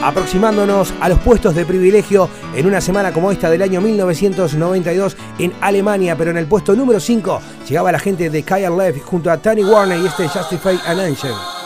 aproximándonos a los puestos de privilegio en una semana como esta del año 1992 en Alemania, pero en el puesto número 5 llegaba la gente de Kyle Leff junto a Tiny Warner y este Justify an Angel.